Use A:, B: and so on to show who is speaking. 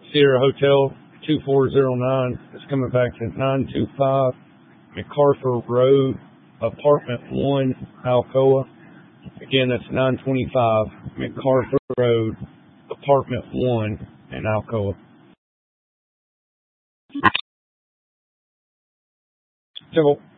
A: Sierra Hotel 2409. It's coming back to 925 MacArthur Road, Apartment 1, Alcoa. Again, that's 925 MacArthur Road, Apartment 1 in Alcoa. Civil.